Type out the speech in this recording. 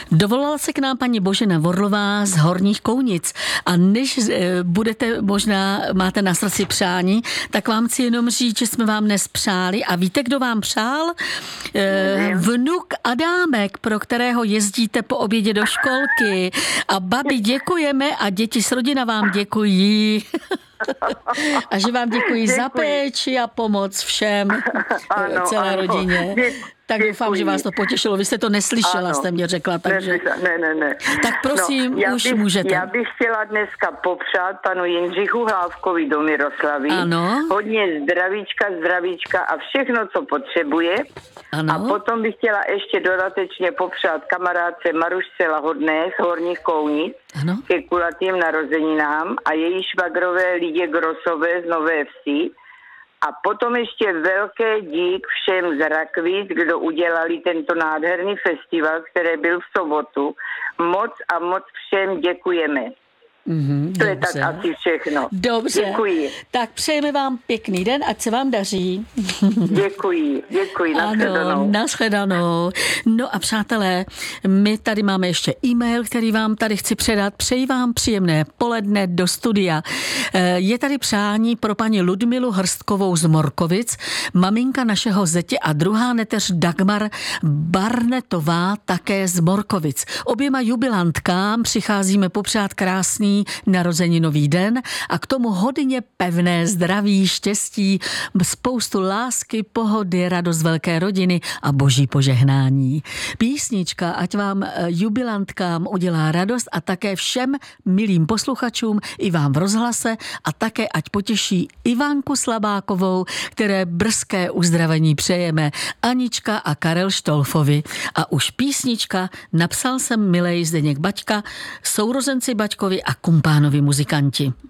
Dovolala se k nám paní Božena Vorlová z Horních Kounic a než máte na srdci přání, tak vám chci jenom říct, že jsme vám dnes přáli a víte, kdo vám přál? Vnuk Adámek, pro kterého jezdíte po obědě do školky. A babi děkujeme a děti s rodina vám děkují. A že vám děkuji za péči a pomoc všem, celé rodině. Tak doufám, že vás to potěšilo. Vy jste to neslyšela, jste mě řekla. Takže... Ne. Tak prosím, už můžete. Já bych chtěla dneska popřát panu Jindřichu Hlávkovi do Miroslavy. Ano. Hodně zdravíčka a všechno, co potřebuje. Ano. A potom bych chtěla ještě dodatečně popřát kamarádce Marušce Lahodné z Horních Kounic ke kulatým narozeninám a její švagrové Lidě Grosové z Nové Vsi. A potom ještě velké dík všem z Rakvic, kdo udělali tento nádherný festival, který byl v sobotu. Moc a moc všem děkujeme. To je tak asi všechno. Dobře. Děkuji. Tak přejeme vám pěkný den, ať se vám daří. Děkuji. Ano, nashledanou. No a přátelé, my tady máme ještě e-mail, který vám tady chci předat. Přeji vám příjemné poledne do studia. Je tady přání pro paní Ludmilu Hrstkovou z Morkovic, maminka našeho zetě a druhá neteř Dagmar Barnetová také z Morkovic. Oběma jubilantkám přicházíme popřát krásný narozeninový den a k tomu hodně pevné zdraví, štěstí, spoustu lásky, pohody, radost velké rodiny a boží požehnání. Písnička, ať vám jubilantkám udělá radost a také všem milým posluchačům i vám v rozhlase a také ať potěší Ivanku Slabákovou, které brzké uzdravení přejeme, Anička a Karel Štolfovi. A už písnička napsal jsem milej Zdeněk Baťka, sourozenci Baťkovi a kumpánovi muzikanti.